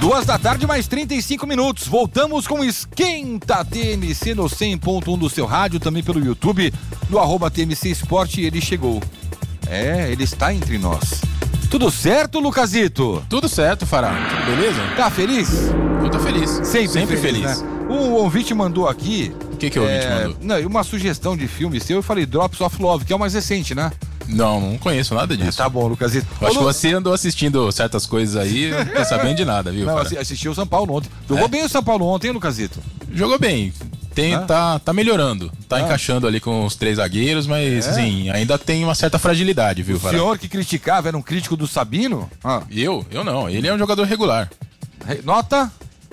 2h mais 35 minutos. Voltamos com Esquenta TMC no 100.1 do seu rádio, também pelo YouTube, no @TMC Esporte. Ele chegou. Ele está entre nós. Tudo certo, Lucasito? Tudo certo, Fará. Tudo beleza? Tá feliz? Eu tô feliz. Sempre feliz. Né? O ouvinte mandou aqui... O que o ouvinte mandou? Não, uma sugestão de filme seu. Eu falei Drops of Love, que é o mais recente, né? Não conheço nada disso. Tá bom, Lucasito. Eu acho que você andou assistindo certas coisas aí, não tô sabendo de nada, viu? Não, assisti o São Paulo ontem. Jogou bem o São Paulo ontem, hein, Lucasito? Jogou bem. Tá melhorando. Tá encaixando ali com os 3 zagueiros, mas assim, ainda tem uma certa fragilidade, viu, Fará? O senhor que criticava era um crítico do Sabino? Eu não. Ele é um jogador regular. Nota?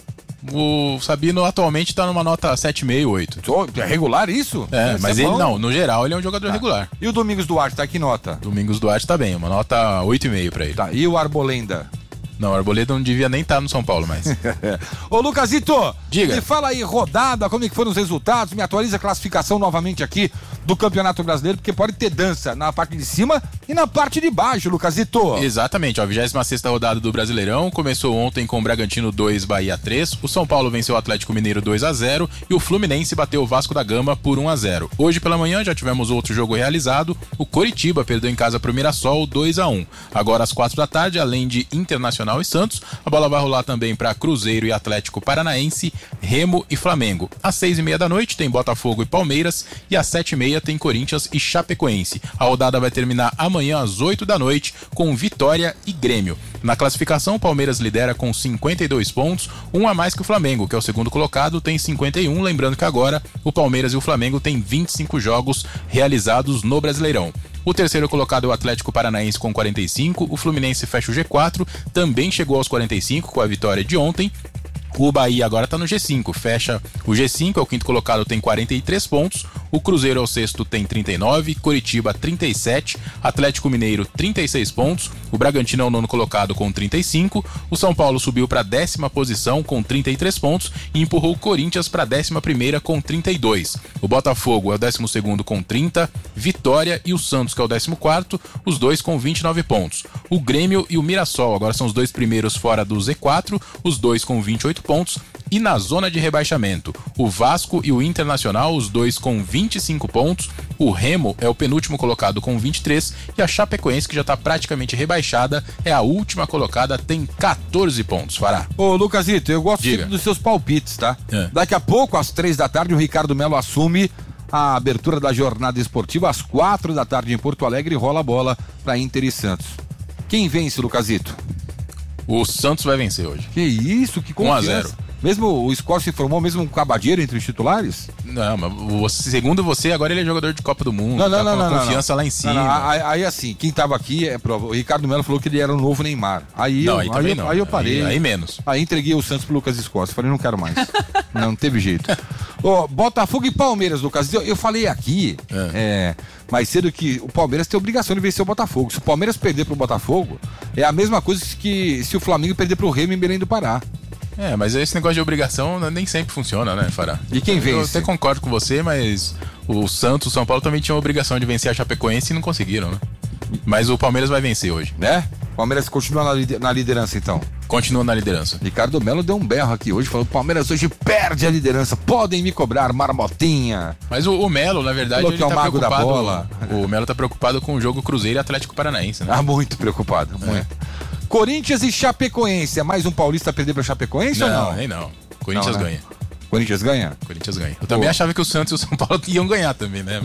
O Sabino atualmente tá numa nota 7,5, 8. É regular isso? Mas ele não, no geral ele é um jogador regular. E o Domingos Duarte tá que nota? Domingos Duarte tá bem, uma nota 8,5 pra ele. Tá, e o Arbolenda? Não, o Arboleda não devia nem estar no São Paulo mais. Ô, Lucasito, diga. Me fala aí, rodada, como é que foram os resultados, me atualiza a classificação novamente aqui do Campeonato Brasileiro, porque pode ter dança na parte de cima e na parte de baixo, Lucasito. Exatamente, a 26ª rodada do Brasileirão começou ontem com o Bragantino 2, Bahia 3, o São Paulo venceu o Atlético Mineiro 2-0 e o Fluminense bateu o Vasco da Gama por 1-0. Hoje pela manhã já tivemos outro jogo realizado, o Coritiba perdeu em casa pro Mirassol 2-1. Agora às 4 da tarde, além de Internacional e Santos, a bola vai rolar também para Cruzeiro e Atlético Paranaense, Remo e Flamengo. Às 6h30 da noite tem Botafogo e Palmeiras e às 7h30 tem Corinthians e Chapecoense. A rodada vai terminar amanhã às 8 da noite com Vitória e Grêmio. Na classificação, o Palmeiras lidera com 52 pontos, um a mais que o Flamengo, que é o segundo colocado, tem 51. Lembrando que agora o Palmeiras e o Flamengo têm 25 jogos realizados no Brasileirão. O terceiro colocado é o Atlético Paranaense com 45, o Fluminense fecha o G4, também chegou aos 45 com a vitória de ontem. O Bahia agora está no G5, fecha o G5, é o quinto colocado, tem 43 pontos, o Cruzeiro é o sexto, tem 39, Coritiba 37, Atlético Mineiro 36 pontos, o Bragantino é o nono colocado com 35, o São Paulo subiu para a 10ª posição com 33 pontos e empurrou o Corinthians para a 11ª com 32. O Botafogo é o 12º com 30, Vitória e o Santos, que é o 14º, os dois com 29 pontos. O Grêmio e o Mirassol agora são os dois primeiros fora do Z4, os dois com 28 pontos, e na zona de rebaixamento, o Vasco e o Internacional, os dois com 25 pontos, o Remo é o penúltimo colocado com 23 e a Chapecoense, que já está praticamente rebaixada, é a última colocada, tem 14 pontos, Fará. Ô, Lucasito, eu gosto sempre dos seus palpites, tá? Daqui a pouco, às 3 da tarde, o Ricardo Melo assume a abertura da jornada esportiva. Às 4 da tarde em Porto Alegre, rola a bola para Inter e Santos. Quem vence, Lucasito? O Santos vai vencer hoje. Que isso, que confiança. 1-0. Mesmo o score se formou, mesmo um cabadeiro entre os titulares? Não, mas segundo você, agora ele é jogador de Copa do Mundo. Não, confiança lá em cima. Aí assim, quem tava aqui é prova. O Ricardo Melo falou que ele era o novo Neymar. Aí eu parei. Aí menos. Aí entreguei o Santos pro Lucas Escosta. Falei, não quero mais. Não teve jeito. Botafogo e Palmeiras, Lucas. Eu falei aqui mais cedo que o Palmeiras tem obrigação de vencer o Botafogo. Se o Palmeiras perder pro Botafogo, é a mesma coisa que se o Flamengo perder pro Remo em Belém do Pará. Mas esse negócio de obrigação nem sempre funciona, né, Fará? E quem vence? Eu até concordo com você, mas o Santos, o São Paulo também tinham a obrigação de vencer a Chapecoense e não conseguiram, né? Mas o Palmeiras vai vencer hoje. O Palmeiras continua na liderança, então? Continua na liderança. Ricardo Melo deu um berro aqui hoje, falou: o Palmeiras hoje perde a liderança, podem me cobrar, marmotinha. Mas o Melo, na verdade, ele tá mago preocupado. Da bola. O Melo tá preocupado com o jogo Cruzeiro e Atlético Paranaense, né? Muito preocupado, muito. Corinthians e Chapecoense, é mais um paulista perder pra Chapecoense ou não? Não. Corinthians ganha. Corinthians ganha? Corinthians ganha. Eu também achava que o Santos e o São Paulo iam ganhar também, né?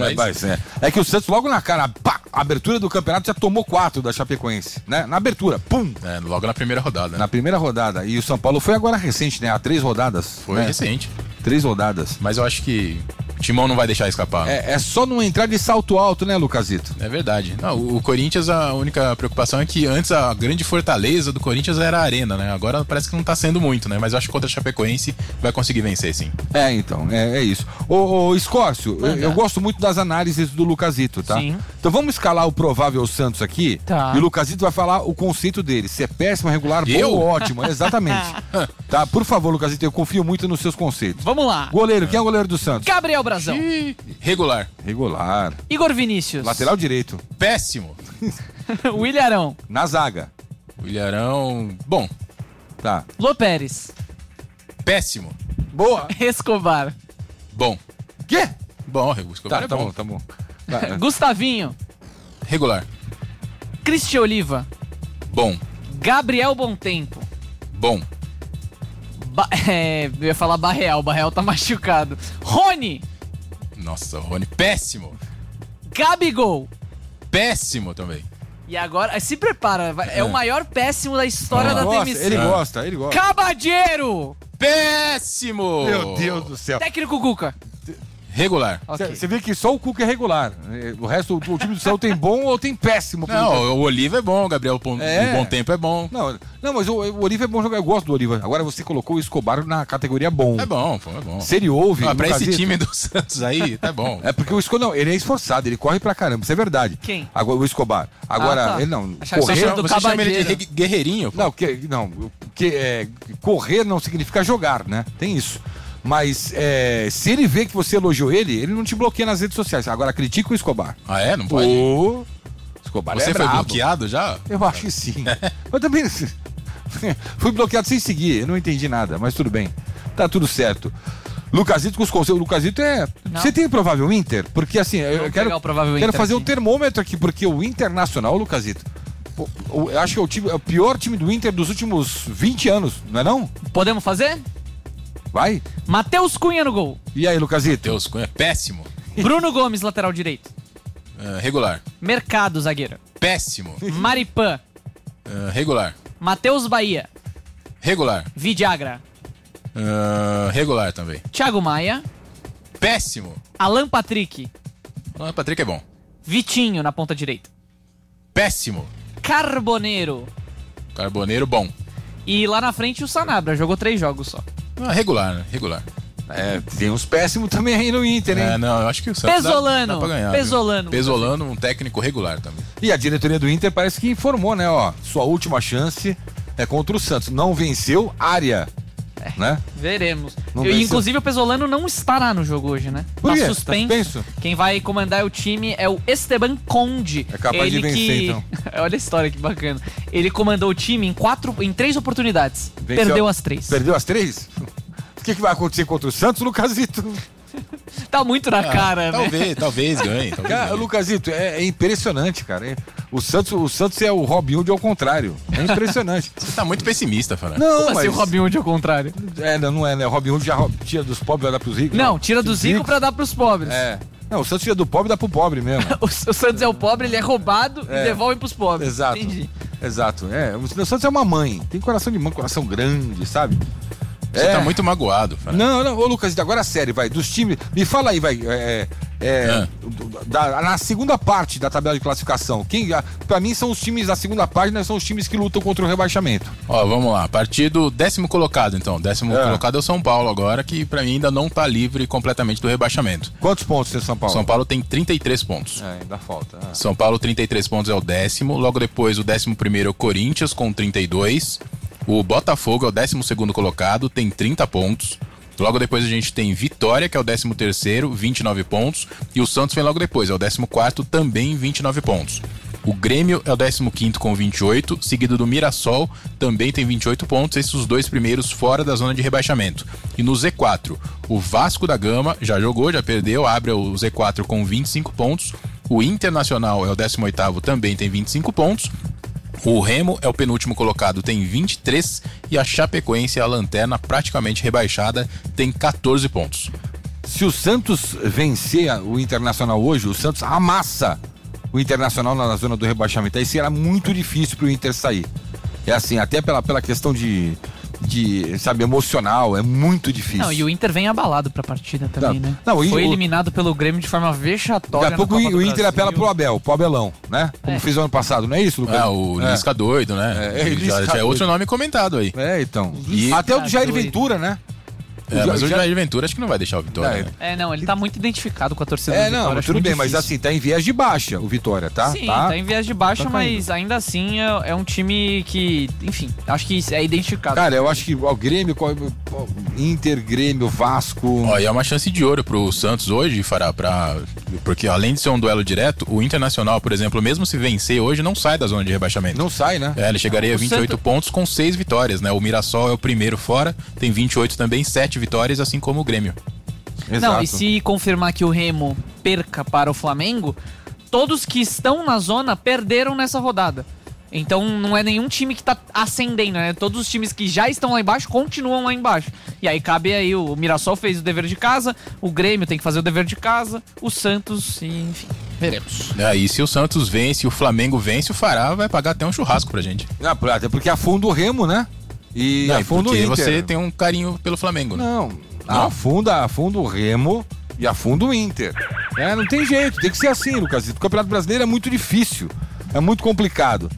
É que o Santos logo na cara, a abertura do campeonato já tomou 4 da Chapecoense, né? Na abertura, pum! Logo na primeira rodada. Né? Na primeira rodada. E o São Paulo foi agora recente, né? Há 3 rodadas. Foi recente. 3 rodadas. Mas eu acho que o Timão não vai deixar escapar. Né? É só não entrar de salto alto, né, Lucasito? É verdade. Não, o Corinthians, a única preocupação é que antes a grande fortaleza do Corinthians era a Arena, né? Agora parece que não tá sendo muito, né? Mas eu acho que contra a Chapecoense vai conseguir vencer, sim. Então, é isso. Ô Escórcio, eu gosto muito das análises do Lucasito, tá? Sim. Então vamos escalar o provável Santos aqui. Tá. E o Lucasito vai falar o conceito dele. Se é péssimo, regular, bom ou ótimo. Exatamente. Tá? Por favor, Lucasito, eu confio muito nos seus conceitos. Vamos lá. Goleiro, quem é o goleiro do Santos? Gabriel Brazão. Regular. Igor Vinícius. Lateral direito. Péssimo. Williarão. Na zaga. Williarão, bom. Tá. Lô Pérez. Péssimo. Boa. Escobar. Bom. Quê? Bom, Escobar é bom. Tá bom. Tá. Gustavinho. Regular. Cristian Oliva. Bom. Gabriel Bontempo. Bom. Eu ia falar Barreal. Barreal tá machucado. Rony. Nossa, Rony. Péssimo. Gabigol. Péssimo também. E agora, se prepara, é o maior péssimo da história da TMC. Ele gosta. Cabadeiro! Péssimo! Meu Deus do céu. Técnico Cuca. Regular. Ok. Você vê que só o Cuca é regular. O resto, o time do céu tem bom ou tem péssimo. Não, o Oliva é bom, o Gabriel Bom Tempo é bom. Não, mas o Oliva é bom jogar. Eu gosto do Oliva. Agora você colocou o Escobar na categoria bom. É bom, pô, é bom. Se ele ouve... Pra esse Lucasito, time do Santos aí, tá bom. É porque o Escobar, não, ele é esforçado, ele corre pra caramba, isso é verdade. Quem? Agora, o Escobar. Agora, tá. ele não... Achava que Correr, você Você chama ele de guerreirinho, pô. correr não significa jogar, né? Tem isso. Mas se ele vê que você elogiou ele não te bloqueia nas redes sociais. Agora, critica o Escobar. Ah, é? Não pode? O Escobar Você é foi brabo. bloqueado já? Eu acho que sim. Eu também fui bloqueado sem seguir, eu não entendi nada, mas tudo bem. Tá tudo certo. Lucasito com os conselhos. Lucasito Não. Você tem o provável Inter? Porque assim, eu quero fazer um termômetro aqui, porque o Internacional, Lucasito, eu acho que é o pior time do Inter dos últimos 20 anos, não é não? Podemos fazer? Vai. Matheus Cunha no gol. E aí, Lucasito? Deus, Cunha, péssimo. Bruno Gomes, lateral direito. Regular. Mercado, zagueiro. Péssimo. Maripan. Regular. Matheus Bahia. Regular. Vidagra. Regular também. Thiago Maia. Péssimo. Alan Patrick. O Patrick é bom. Vitinho na ponta direita. Péssimo. Carboneiro. Carboneiro, bom. E lá na frente o Sanabria, jogou 3 jogos só. Regular, né? Regular. Tem uns péssimos também aí no Inter, hein? Não, eu acho que o Santos Pesolano. dá pra ganhar. Pesolano. Pesolano, um técnico regular também. E a diretoria do Inter parece que informou, né? Ó, sua última chance é contra o Santos. Não venceu, área. Né? Veremos. Não venceu. Inclusive o Pesolano não estará no jogo hoje, né? Por quê? Tá suspenso. suspenso? Quem vai comandar o time é o Esteban Conde. É capaz de vencer, então. Olha a história que bacana. Ele comandou o time em 3 oportunidades. Venceu. Perdeu as 3. Perdeu as 3? O que vai acontecer contra o Santos, Lucasito? Tá muito na cara, né? Talvez ganhe. Cara, Lucasito, é impressionante, cara. O Santos é o Robin Hood ao contrário. É impressionante. Você tá muito pessimista, Fernando. Não, Como mas... assim o Robin Hood ao contrário? Não é, né? O Robin Hood já tira dos pobres e vai dar pros ricos. Não, tira dos ricos pra dar pros pobres. Não, o Santos tira do pobre e dá pro pobre mesmo. O Santos é o pobre, ele é roubado e devolve pros pobres. Exato. Entendi. Exato. O Santos é uma mãe. Tem coração de mãe, coração grande, sabe? Você tá muito magoado, Fernando. Não, ô Lucas, agora sério, vai, dos times, me fala aí, vai, na segunda parte da tabela de classificação, pra mim são os times da segunda página, são os times que lutam contra o rebaixamento. Ó, vamos lá, a partir do 10º colocado, então, 10º colocado é o São Paulo agora, que pra mim ainda não tá livre completamente do rebaixamento. Quantos pontos tem o São Paulo? São Paulo tem 33 pontos. Ainda falta. São Paulo, 33 pontos, é o 10º, logo depois o 11º é o Corinthians com 32. O Botafogo é o 12º colocado, tem 30 pontos. Logo depois a gente tem Vitória, que é o 13º, 29 pontos. E o Santos vem logo depois, é o 14º, também 29 pontos. O Grêmio é o 15º com 28, seguido do Mirassol, também tem 28 pontos. Esses os 2 primeiros fora da zona de rebaixamento. E no Z4, o Vasco da Gama já jogou, já perdeu, abre o Z4 com 25 pontos. O Internacional é o 18º, também tem 25 pontos. O Remo é o penúltimo colocado, tem 23, e a Chapecoense é a lanterna praticamente rebaixada, tem 14 pontos. Se o Santos vencer o Internacional hoje, o Santos amassa o Internacional na zona do rebaixamento. Aí será muito difícil pro Inter sair. É assim, até pela questão de sabe, emocional, é muito difícil. Não, e o Inter vem abalado pra partida também, né? Foi eliminado pelo Grêmio de forma vexatória. Daqui a pouco o Inter apela pro Abelão, né? Como fez o ano passado, não é isso, Lucas? O Lisca doido, né? Já é outro nome comentado aí. Então. E até o do Jair Ventura, né? Mas o Jair Ventura acho que não vai deixar o Vitória. Não, ele tá muito identificado com a torcida do Vitória. Não, tudo bem, mas assim, tá em viés de baixa o Vitória, tá? Sim, tá em viés de baixa, mas ainda assim é um time que, enfim, acho que é identificado. Cara, eu acho que o Grêmio, Inter, Grêmio, Vasco... E é uma chance de ouro pro Santos hoje, Fará, pra Porque além de ser um duelo direto, o Internacional, por exemplo, mesmo se vencer hoje, não sai da zona de rebaixamento. Não sai, né? Ele chegaria a 28 pontos com 6 vitórias, né? O Mirassol é o primeiro fora, tem 28 também, 7 vitórias, assim como o Grêmio. Exato. Não, e se confirmar que o Remo perca para o Flamengo, todos que estão na zona perderam nessa rodada. Então não é nenhum time que tá ascendendo, né? Todos os times que já estão lá embaixo continuam lá embaixo. E aí cabe aí, o Mirassol fez o dever de casa, o Grêmio tem que fazer o dever de casa, o Santos, e, enfim, veremos. E se o Santos vence e o Flamengo vence, o Fará vai pagar até um churrasco pra gente. Até porque afunda o Remo, né? E afunda o Inter. Porque você tem um carinho pelo Flamengo, né? Não. Afunda o Remo e afunda o Inter. Não tem jeito, tem que ser assim, Lucas. O Campeonato Brasileiro é muito difícil, é muito complicado.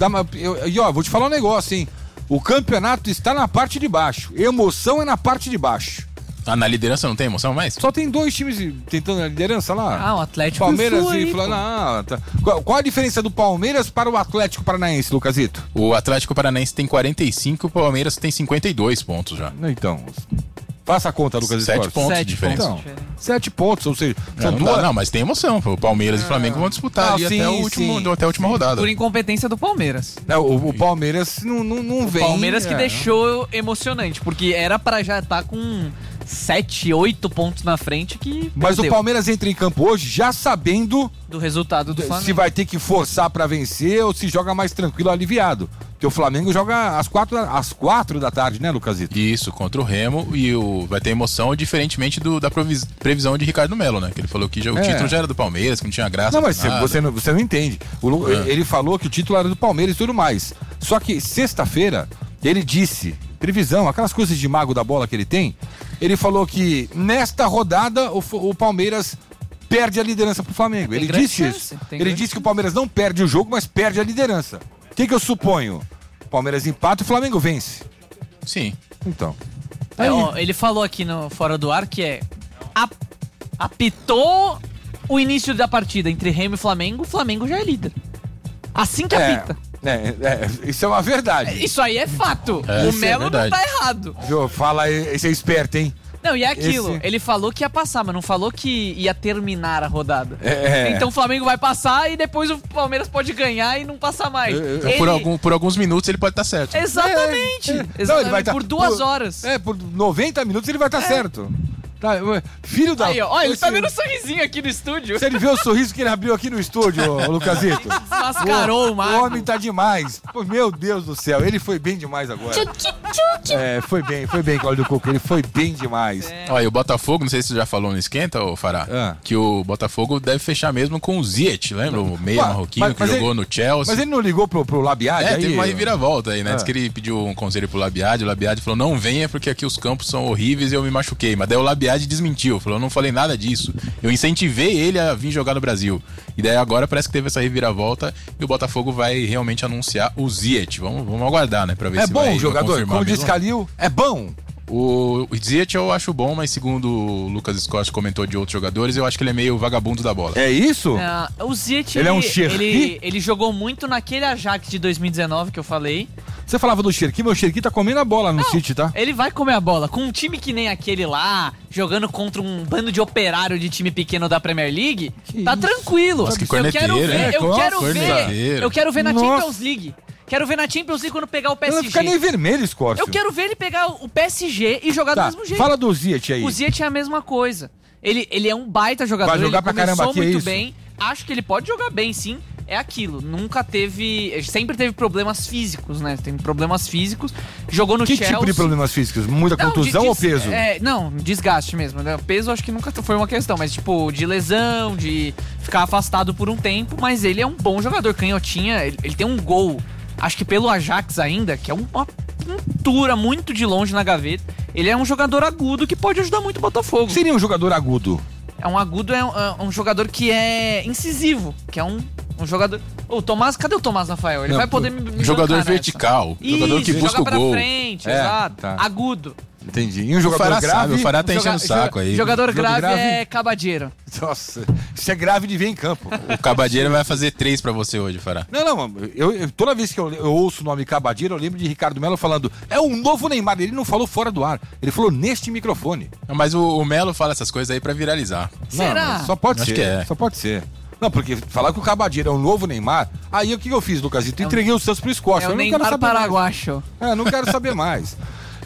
Vou te falar um negócio, hein? O campeonato está na parte de baixo. Emoção é na parte de baixo. Na liderança não tem emoção mais? Só tem 2 times tentando a liderança lá. O Atlético Palmeiras e Flamengo. Tá. Qual a diferença do Palmeiras para o Atlético Paranaense, Lucasito? O Atlético Paranaense tem 45, o Palmeiras tem 52 pontos já. Então, faça a conta, Lucas. 7 pontos de diferença. Então, 7 pontos, ou seja... Não, mas tem emoção. O Palmeiras e o Flamengo vão disputar até a última rodada. Por incompetência do Palmeiras. O Palmeiras não vem... O Palmeiras que deixou emocionante, porque era pra já estar com 7, 8 pontos na frente que Mas perdeu. O Palmeiras entra em campo hoje já sabendo do resultado do Flamengo. Se vai ter que forçar pra vencer ou se joga mais tranquilo, aliviado. Porque o Flamengo joga às 4 da tarde, né, Lucasito? Isso, contra o Remo, e vai ter emoção, diferentemente da previsão de Ricardo Melo, né? Que ele falou que o título já era do Palmeiras, que não tinha graça. Não, mas você não entende. Ele falou que o título era do Palmeiras e tudo mais. Só que sexta-feira, ele disse, previsão, aquelas coisas de mago da bola que ele tem, ele falou que nesta rodada o Palmeiras perde a liderança pro Flamengo. Ele disse isso. Ele disse que o Palmeiras não perde o jogo, mas perde a liderança. O que eu suponho? O Palmeiras empata e o Flamengo vence. Sim. Então. Ele falou aqui no Fora do Ar que apitou o início da partida entre Remo e Flamengo, o Flamengo já é líder. Assim que apita. Isso é uma verdade. Isso aí é fato. O Melo não tá errado. Fala aí, esse é esperto, hein? Não, e é aquilo. Ele falou que ia passar, mas não falou que ia terminar a rodada. Então o Flamengo vai passar e depois o Palmeiras pode ganhar e não passar mais. Por alguns minutos ele pode estar certo. Exatamente. Não, ele vai por 2 horas. Por 90 minutos ele vai estar certo. Tá, filho da... Aí, ó, ele tá vendo um sorrisinho aqui no estúdio. Você viu o sorriso que ele abriu aqui no estúdio, Lucasito? Mascarou o Marco. O homem tá demais. Pô, meu Deus do céu, ele foi bem demais agora. Foi bem, Cláudio Coco, ele foi bem demais. Olha, o Botafogo, não sei se você já falou no Esquenta, ô Fará, que o Botafogo deve fechar mesmo com o Ziyech, lembra? O meio marroquino que jogou no Chelsea. Mas ele não ligou pro Labiade aí? Teve uma reviravolta aí, né? Diz que ele pediu um conselho pro Labiade, o Labiade falou, não venha porque aqui os campos são horríveis e eu me machuquei. Mas daí o Labiade desmentiu, falou, eu não falei nada disso. Eu incentivei ele a vir jogar no Brasil. E daí agora parece que teve essa reviravolta e o Botafogo vai realmente anunciar o Ziyech. Vamos aguardar, né? Pra ver se vai confirmar. É bom o jogador, como disse Calil, é bom. O Ziyech eu acho bom, mas segundo o Lucas Scott comentou de outros jogadores, eu acho que ele é meio vagabundo da bola. É isso? O Ziyech, ele é um Cherki? Ele jogou muito naquele Ajax de 2019 que eu falei. Você falava do Cherki, mas o Cherki tá comendo a bola no City, tá? Ele vai comer a bola. Com um time que nem aquele lá, jogando contra um bando de operário de time pequeno da Premier League, tá tranquilo. Nossa, que corneteiro, eu quero ver na Champions League. Quero ver na Champions League quando pegar o PSG. Ele vai ficar nem vermelho, Scorpio. Eu quero ver ele pegar o PSG e jogar do mesmo jeito. Fala do Ziyech aí. O Ziyech é a mesma coisa. Ele é um baita jogador. Vai jogar ele pra caramba aqui, muito bem. Acho que ele pode jogar bem, sim. É aquilo. Sempre teve problemas físicos, né? Tem problemas físicos. Jogou no Chelsea. Que tipo de problemas físicos? Muita contusão ou peso? Não, desgaste mesmo. Né? Peso acho que nunca foi uma questão, mas tipo, de lesão, de ficar afastado por um tempo. Mas ele é um bom jogador. Canhotinha, ele tem um gol. Acho que pelo Ajax ainda, que é uma pintura muito de longe na gaveta. Ele é um jogador agudo que pode ajudar muito o Botafogo. Seria um jogador agudo? É um jogador que é incisivo, que é um jogador... O Tomás, cadê o Tomás Rafael? Ele vai poder me jogador vertical, jogador que busca o gol. Frente, exato. Tá. Agudo. Entendi. E um O jogador Fará grave... sabe, o Fará tá enchendo o saco aí. Jogador grave, grave? é cabadeiro. Nossa, isso é grave de ver em campo. O Cabadeira vai fazer 3 pra você hoje, Fará. Não, toda vez que eu ouço o nome Cabadeira, eu lembro de Ricardo Melo falando, é um novo Neymar. Ele não falou fora do ar, ele falou neste microfone. Mas o Melo fala essas coisas aí pra viralizar. Será? Não, só pode Acho ser. que é. Só pode ser. Não, porque falar que o Cabadeira é um novo Neymar, aí o que eu fiz, Lucasito? Entreguei o Santos pro Escócia. É o eu não Neymar quero saber mais. paraguacho. Não quero saber mais.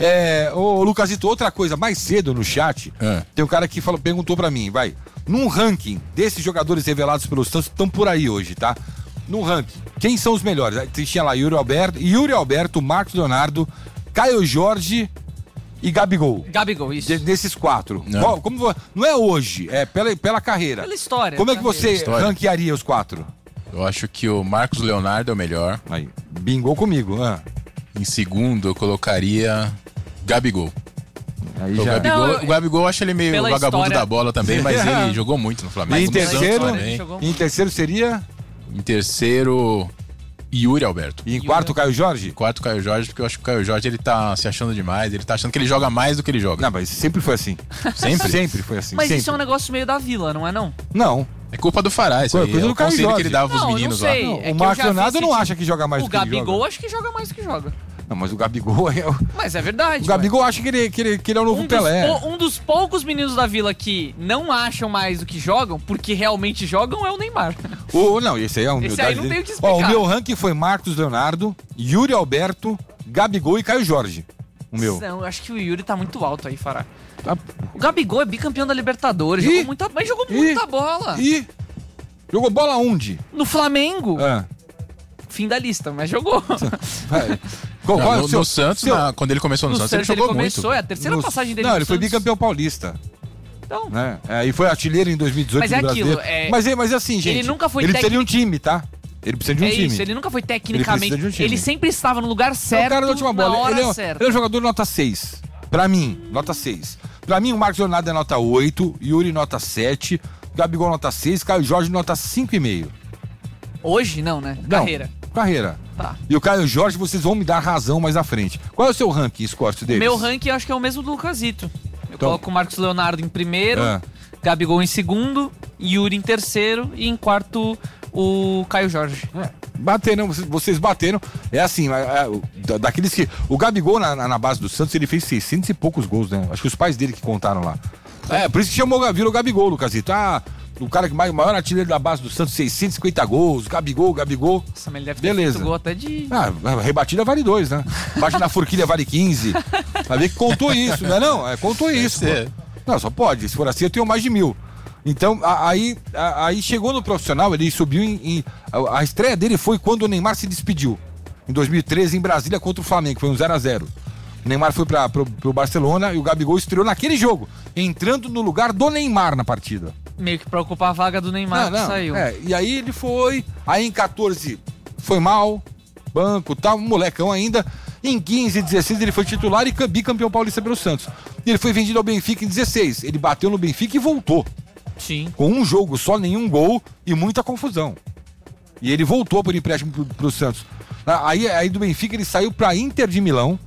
Ô, Lucasito, outra coisa, mais cedo no chat, tem um cara que perguntou pra mim, num ranking desses jogadores revelados pelo Santos, estão por aí hoje, tá? Num ranking, quem são os melhores? Tinha lá Yuri Alberto, Marcos Leonardo, Caio Jorge e Gabigol. Gabigol, isso. Desses 4. Não é hoje, é pela carreira. Pela história. Como é que você História. ranquearia os 4? Eu acho que o Marcos Leonardo é o melhor. Aí, bingou comigo. Em segundo, eu colocaria Gabigol. Aí O já... Gabigol, Não, o Gabigol eu acho ele meio pela vagabundo história- da bola também, mas ele jogou muito no Flamengo. E em no Santos terceiro? também. Em terceiro seria? Em terceiro, Yuri Alberto. E em quarto, Caio Jorge? Quarto, Caio Jorge, porque eu acho que o Caio Jorge ele tá se achando demais, ele tá achando que ele joga mais do que ele joga. Não, mas sempre foi assim. Sempre? Sempre foi assim. Mas sempre. isso é um negócio meio da Vila, não é não? Não. É culpa do Fará, isso aí. Coisa É do o Caio conselho que Jorge. ele dava pros Não, meninos não sei. lá. É O que eu Marcos já vi Leonardo esse não time. acha que joga mais O do que ele Gabigol joga. acho que joga mais do que joga. Não, mas o Gabigol é... Mas é verdade. O Gabigol acha que ele é o novo Pelé. Um dos poucos meninos da Vila que não acham mais do que jogam, porque realmente jogam, é o Neymar. Não, esse aí é a humildade Esse aí não dele. tem o que explicar. O meu ranking foi Marcos Leonardo, Yuri Alberto, Gabigol e Caio Jorge. O meu. Não, eu acho que o Yuri tá muito alto aí, Fará. Tá. O Gabigol é bicampeão da Libertadores, Ih! mas jogou muita bola. E jogou bola onde? No Flamengo, Ah. fim da lista, mas jogou. Vai. Qual é o No seu- Santos, seu- quando ele começou no Santos, ele Santos jogou começou, muito. é a terceira no- passagem dele Não, no ele foi Santos. bicampeão paulista. Então, Né? E foi artilheiro em 2018 Mas é do aquilo, brasileiro. Mas assim, gente, ele nunca foi ele precisa de um time, tá? Ele precisa de um é time. isso, ele nunca foi Ele tecnicamente. precisa de um time. Ele sempre estava no lugar É certo, o cara da última bola. na hora Ele certa. é um jogador nota 6. Pra mim, nota 6. Pra mim, o Marcos Leonardo é nota 8, Yuri nota 7, Gabigol nota 6, Caio Jorge nota 5,5. Hoje não, né? Não, Carreira. Carreira. Tá. E o Caio Jorge, vocês vão me dar razão mais à frente. Qual é o seu ranking, Scorcio, deles? Meu ranking eu acho que é o mesmo do Lucasito. Eu Então- coloco o Marcos Leonardo em primeiro, Ah. Gabigol em segundo, Yuri em terceiro e em quarto o Caio Jorge. Bateram, vocês bateram. É assim, daqueles que... O Gabigol na base do Santos, ele fez 600 e poucos gols, né? Acho que os pais dele que contaram lá. Por isso que virou Gabigol, Lucasito. O cara que maior artilheiro da base do Santos, 650 gols, Gabigol. Nossa, mas ele deve ter Beleza. feito gol até de... A rebatida vale 2, né? Bate na forquilha vale 15. Vai ver que contou isso, não é não? Contou isso, ser. pô. Não, só pode. Se for assim, eu tenho mais de 1000. Então, aí chegou no profissional, ele subiu a estreia dele foi quando o Neymar se despediu. Em 2013, em Brasília, contra o Flamengo. Foi um 0-0. O Neymar foi pro Barcelona e o Gabigol estreou naquele jogo, entrando no lugar do Neymar na partida. Meio que pra ocupar a vaga do Neymar que saiu. E aí ele foi. Aí em 14 foi mal, banco, tal, um molecão ainda. Em 15 e 16 ele foi titular e bicampeão paulista pelo Santos. E ele foi vendido ao Benfica em 16. Ele bateu no Benfica e voltou. Sim. Com um jogo só, nenhum gol e muita confusão. E ele voltou por empréstimo pro Santos. Aí do Benfica ele saiu pra Inter de Milão.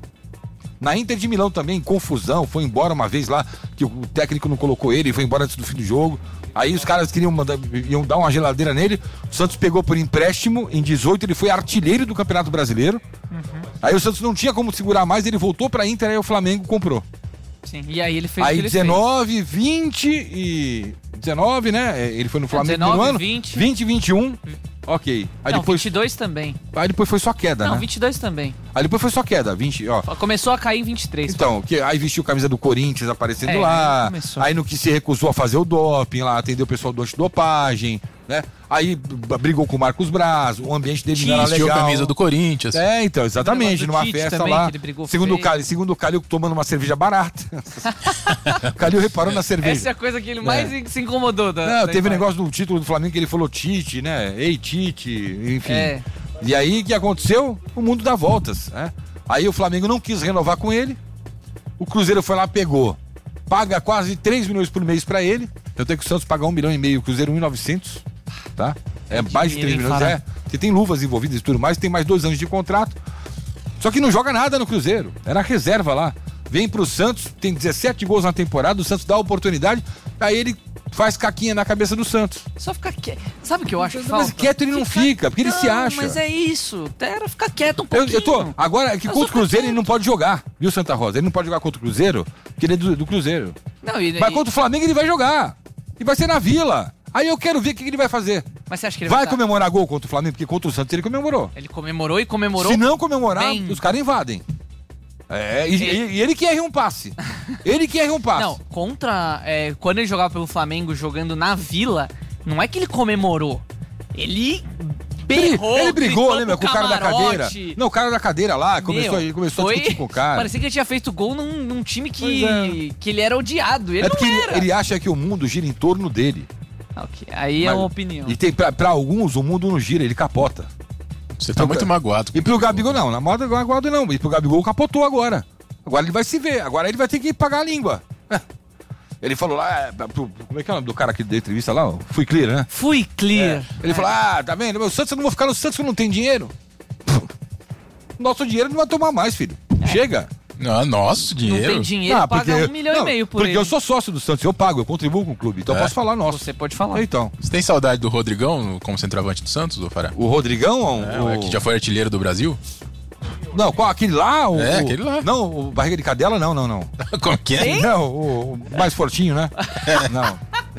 Na Inter de Milão também, confusão, foi embora uma vez lá, que o técnico não colocou ele, foi embora antes do fim do jogo. Aí os caras iam dar uma geladeira nele, o Santos pegou por empréstimo, em 18 ele foi artilheiro do Campeonato Brasileiro. Aí o Santos não tinha como segurar mais, ele voltou pra Inter, aí o Flamengo comprou. Sim. E aí ele fez o Aí que ele 19, 20 e... 19, né? Ele foi no Flamengo 19, no ano. 20. 20, 21. Ok. Aí Não, depois... 22 também. Aí depois foi só queda, Não, né? 22 também. Aí depois foi só queda, 20, ó. Começou a cair em 23. Então, aí vestiu a camisa do Corinthians aparecendo É, lá. aí começou. Aí no que se recusou a fazer o doping lá, atendeu o pessoal do antidopagem, né? Aí brigou com o Marcos Braz, o ambiente dele não era Vestiu a legal. camisa do Corinthians. Então, exatamente, O negócio do numa Tite festa também, lá. que ele brigou Segundo feio. o Calil tomando uma cerveja barata. O Calil reparou na cerveja. Essa é a coisa que ele mais se incomodou. Não, teve um negócio do título do Flamengo que ele falou Tite, né? Ei, Tite, enfim. É. E aí, o que aconteceu? O mundo dá voltas, né? Aí o Flamengo não quis renovar com ele, o Cruzeiro foi lá, pegou, paga quase 3 milhões por mês pra ele, eu tenho que o Santos pagar 1,5 milhão, o Cruzeiro 1.900, tá? É mais de 3 dinheiro, milhões, hein, porque tem luvas envolvidas e tudo mais, tem mais 2 anos de contrato, só que não joga nada no Cruzeiro, era reserva lá. vem pro Santos, tem 17 gols na temporada, o Santos dá a oportunidade, aí ele faz caquinha na cabeça do Santos. Só ficar quieto. Sabe o que eu acho que falta? Mas quieto ele não fica, porque ele se acha. Mas é isso. Era ficar quieto um pouquinho. Agora, que contra o Cruzeiro ele não pode jogar, viu, Santa Rosa? Ele não pode jogar contra o Cruzeiro, porque ele é do Cruzeiro. Não, mas contra o Flamengo ele vai jogar. E vai ser na Vila. Aí eu quero ver o que ele vai fazer. Mas você acha que ele vai comemorar gol contra o Flamengo? Porque contra o Santos ele comemorou. Ele comemorou e comemorou. Se não comemorar, os caras invadem. E ele que erra um passe. Ele que erra um passe. Não, quando ele jogava pelo Flamengo, jogando na Vila, não é que ele comemorou. Ele berrou, ele brigou, lembra, com o cara da cadeira. Não, o cara da cadeira lá, começou a discutir com o cara. Parecia que ele tinha feito gol num time que ele era odiado. Ele porque não era. Ele acha que o mundo gira em torno dele. Okay. Aí é uma opinião. E tem, pra alguns, o mundo não gira, ele capota. Você tá muito magoado. E pro Gabigol, não. Na moda, magoado não. E pro Gabigol capotou agora. Agora ele vai se ver. Agora ele vai ter que pagar a língua. Ele falou lá, como é que é o nome do cara que deu entrevista lá? Fui Clear, né? Fui Clear. Ele falou, tá vendo? Meu Santos, eu não vou ficar no Santos que não tem dinheiro. Nosso dinheiro não vai tomar mais, filho. Chega. Não, nosso dinheiro. Não tem dinheiro, paga 1,5 milhão por ele. Porque eu sou sócio do Santos, eu pago, eu contribuo com o clube. Então eu posso falar nosso. Você pode falar. Então. Você tem saudade do Rodrigão como centroavante do Santos, ou Fará? O Rodrigão? Que já foi artilheiro do Brasil? Não, qual? Aquele lá? Aquele lá. Não, o Barriga de Cadela, não. Como que é? Sim? Não, o mais fortinho, né? Não.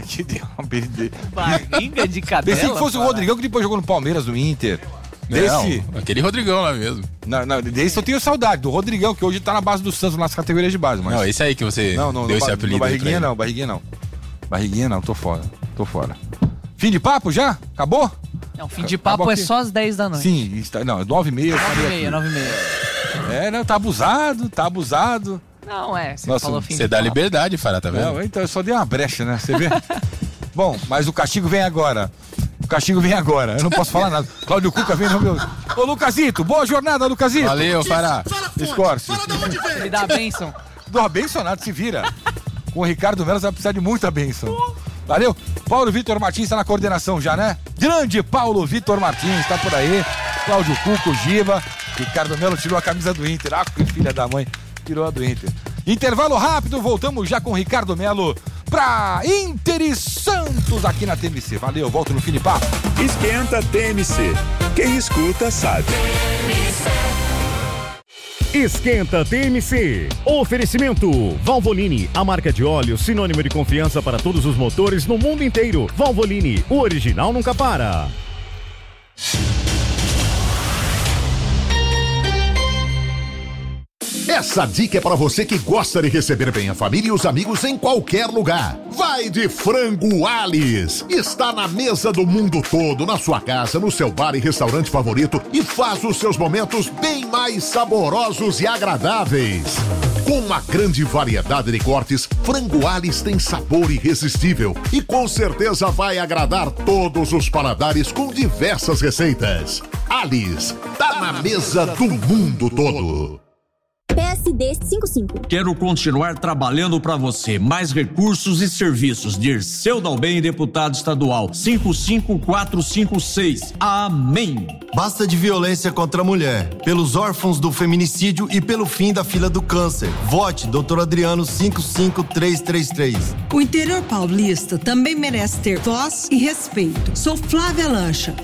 Barriga de Cadela? Pensei que fosse o Rodrigão que depois jogou no Palmeiras, no Inter. Não, aquele Rodrigão lá mesmo. Não, desse eu tenho saudade, do Rodrigão, que hoje tá na base do Santos, nas categorias de base. Mas... Não, esse aí que você deu esse apelido. Barriguinha não, tô fora. Fim de papo já? Acabou? Não, fim de papo é só às 10 da noite. Sim, não, é 9h30. 9h30. Não, tá abusado. Não, você falou fim de papo. Você dá liberdade, Fará, tá vendo? Não, então eu só dei uma brecha, né? Você vê? Bom, mas o castigo vem agora. Eu não posso falar nada. Cláudio Cuca vem no meu... Ô, Lucasito, boa jornada, Lucasito. Valeu, Fará. Escorce. Me dá a bênção. Dou a bênção nada, se vira. Com o Ricardo Melo, você vai precisar de muita bênção. Valeu. Paulo Vitor Martins tá na coordenação já, né? Grande Paulo Vitor Martins, tá por aí. Cláudio Cuca, o Giba. Ricardo Melo tirou a camisa do Inter. Que filha da mãe. Tirou a do Inter. Intervalo rápido, voltamos já com o Ricardo Melo pra Inter e Santos aqui na TMC. Valeu, volto no fim de papo. Esquenta TMC. Quem escuta sabe. Esquenta TMC. Oferecimento Valvoline, a marca de óleo sinônimo de confiança para todos os motores no mundo inteiro. Valvoline, o original nunca para. Essa dica é para você que gosta de receber bem a família e os amigos em qualquer lugar. Vai de Frango Alice. Está na mesa do mundo todo, na sua casa, no seu bar e restaurante favorito e faz os seus momentos bem mais saborosos e agradáveis. Com uma grande variedade de cortes, Frango Alice tem sabor irresistível e com certeza vai agradar todos os paladares com diversas receitas. Alice, tá na mesa do mundo todo. PSD 55. Quero continuar trabalhando para você. Mais recursos e serviços. Dirceu Dalben, deputado estadual. 55456. Amém. Basta de violência contra a mulher. Pelos órfãos do feminicídio e pelo fim da fila do câncer. Vote Dr. Adriano 55333. O interior paulista também merece ter voz e respeito. Sou Flávia Lancha,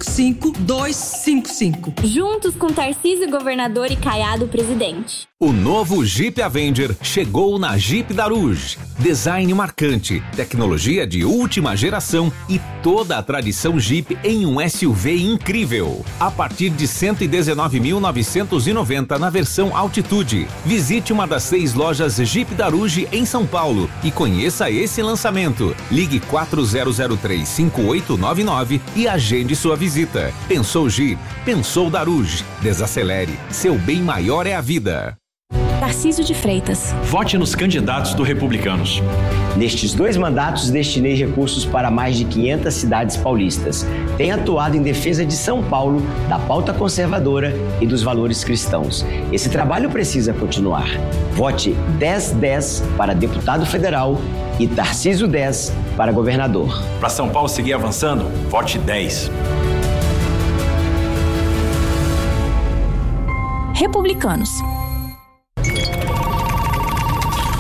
55255. Juntos com Tarcísio, governador, e Caiado, presidente. O novo Jeep Avenger chegou na Jeep Daruge. Design marcante, tecnologia de última geração e toda a tradição Jeep em um SUV incrível. A partir de R$ 119.990 na versão Altitude. Visite uma das 6 lojas Jeep Daruge em São Paulo e conheça esse lançamento. Ligue 4003-5899 e agende sua visita. Pensou Jeep? Pensou Daruge. Desacelere. Seu bem maior é a vida. Tarcísio de Freitas. Vote nos candidatos do Republicanos. Nestes 2 mandatos, destinei recursos para mais de 500 cidades paulistas. Tenho atuado em defesa de São Paulo, da pauta conservadora e dos valores cristãos. Esse trabalho precisa continuar. Vote 1010 para deputado federal e Tarcísio 10 para governador. Para São Paulo seguir avançando, vote 10. Republicanos.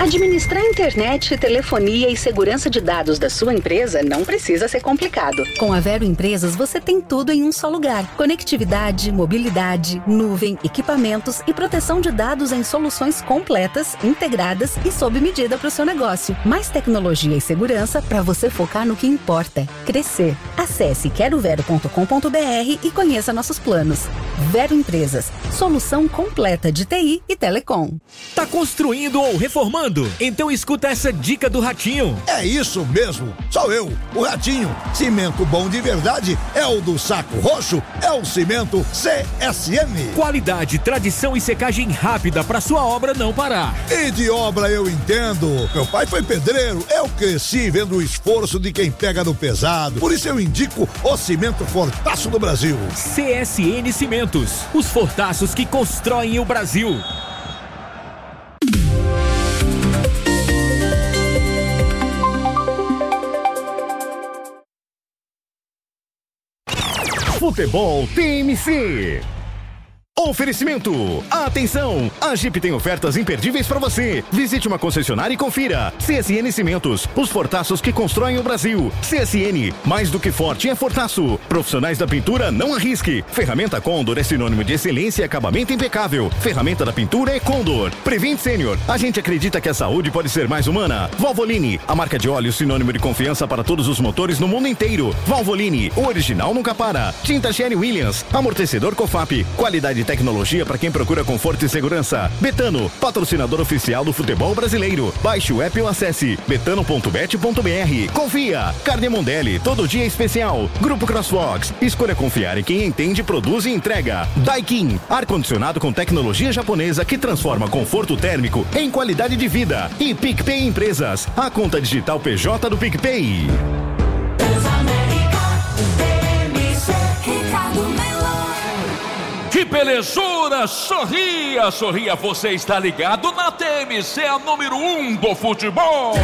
Administrar internet, telefonia e segurança de dados da sua empresa não precisa ser complicado. Com a Vero Empresas, você tem tudo em um só lugar. Conectividade, mobilidade, nuvem, equipamentos e proteção de dados em soluções completas, integradas e sob medida para o seu negócio. Mais tecnologia e segurança para você focar no que importa: crescer. Acesse querovero.com.br e conheça nossos planos. Vero Empresas, solução completa de TI e telecom. Tá construindo ou reformando? Então escuta essa dica do Ratinho. É isso mesmo, sou eu, o Ratinho. Cimento bom de verdade é o do Saco Roxo, é o cimento CSN. Qualidade, tradição e secagem rápida para sua obra não parar. E de obra eu entendo. Meu pai foi pedreiro, eu cresci vendo o esforço de quem pega no pesado. Por isso eu indico o cimento Fortaço do Brasil. CSN Cimentos, os fortaços que constroem o Brasil. Futebol TMC. Oferecimento. Atenção! A Jeep tem ofertas imperdíveis para você. Visite uma concessionária e confira. CSN Cimentos, os fortaços que constroem o Brasil. CSN, mais do que forte é fortaço. Profissionais da pintura, não arrisque. Ferramenta Condor é sinônimo de excelência e acabamento impecável. Ferramenta da pintura é Condor. Prevent Senior, a gente acredita que a saúde pode ser mais humana. Valvoline, a marca de óleo sinônimo de confiança para todos os motores no mundo inteiro. Valvoline, o original nunca para. Tinta Sherwin Williams, amortecedor Cofap, qualidade e tecnologia para quem procura conforto e segurança. Betano, patrocinador oficial do futebol brasileiro. Baixe o app ou acesse betano.bet.br. Confia. Carne Mondelli, todo dia especial. Grupo Crossfox, escolha confiar em quem entende, produz e entrega. Daikin, ar-condicionado com tecnologia japonesa que transforma conforto térmico em qualidade de vida. E PicPay Empresas, a conta digital PJ do PicPay. Que belezura! Sorria, sorria, você está ligado na TMC, a número 1 do futebol.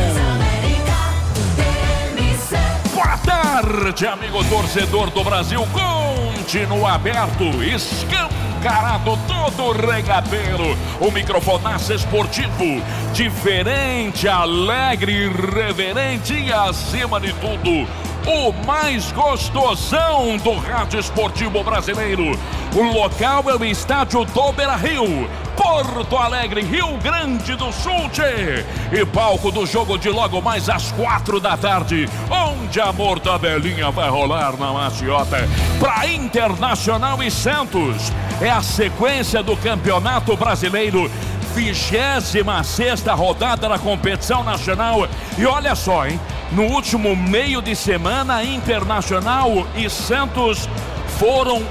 Boa tarde, amigo torcedor do Brasil. Continua aberto, escancarado, todo regadeiro. O microfonaço esportivo, diferente, alegre, irreverente e, acima de tudo, o mais gostosão do rádio esportivo brasileiro. O local é o estádio do Beira-Rio, Porto Alegre, Rio Grande do Sul, tchê. E palco do jogo de logo mais às 4 da tarde, onde a mortadelinha vai rolar na maciota. Para Internacional e Santos, é a sequência do Campeonato Brasileiro, 26ª rodada da competição nacional. E olha só, hein? No último meio de semana, Internacional e Santos foram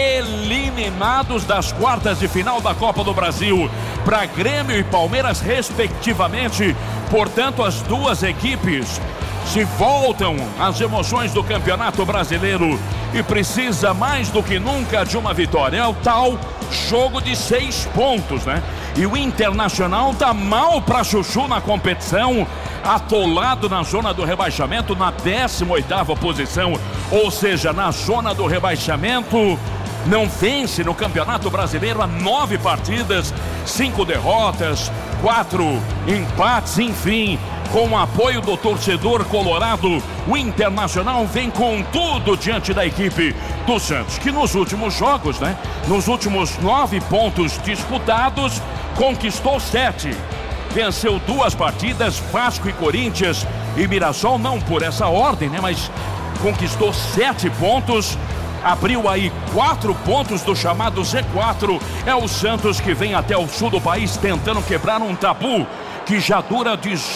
eliminados das quartas de final da Copa do Brasil para Grêmio e Palmeiras, respectivamente. Portanto, as duas equipes se voltam às emoções do Campeonato Brasileiro e precisa mais do que nunca de uma vitória. É o tal jogo de 6 pontos, né? E o Internacional tá mal pra chuchu na competição, atolado na zona do rebaixamento, na 18ª posição, ou seja, na zona do rebaixamento. Não vence no Campeonato Brasileiro há 9 partidas, 5 derrotas, 4 empates, enfim. Com o apoio do torcedor colorado, o Internacional vem com tudo diante da equipe do Santos, que nos últimos jogos, né? Nos últimos 9 pontos disputados, conquistou 7. Venceu 2 partidas, Vasco e Corinthians e Mirassol, não por essa ordem, né? Mas conquistou 7 pontos. Abriu aí 4 pontos do chamado Z4. É o Santos que vem até o sul do país tentando quebrar um tabu que já dura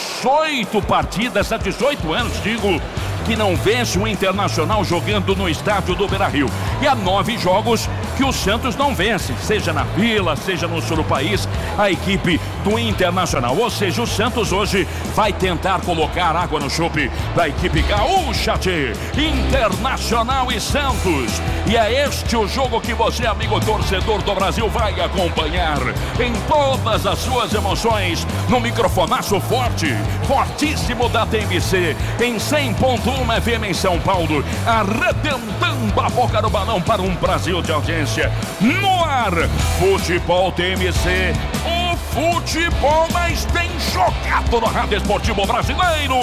18 partidas, há 18 anos, digo, que não vence o Internacional jogando no estádio do Beira-Rio. E há 9 jogos que o Santos não vence, seja na Vila, seja no sul do país, a equipe do Internacional. Ou seja, o Santos hoje vai tentar colocar água no chope da equipe gaúcha, tchê. Internacional e Santos. E é este o jogo que você, amigo torcedor do Brasil, vai acompanhar em todas as suas emoções, no microfonaço forte, fortíssimo da TMC, em 100.1 FM em São Paulo, arrebentando a boca do balão para um Brasil de audiência. No ar, Futebol TMC, o futebol mais bem jogado no Rádio Esportivo Brasileiro.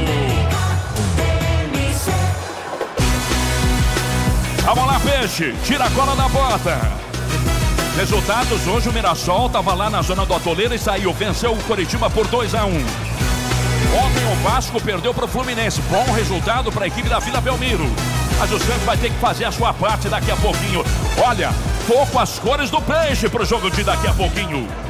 Vamos lá, Peixe, tira a cola da bota. Resultados, hoje o Mirassol estava lá na zona do Atoleiro e saiu, venceu o Coritiba por 2-1. Ontem o Vasco perdeu para o Fluminense, bom resultado para a equipe da Vila Belmiro. Mas o Santos vai ter que fazer a sua parte daqui a pouquinho. Olha, tô com as cores do Peixe para o jogo de daqui a pouquinho.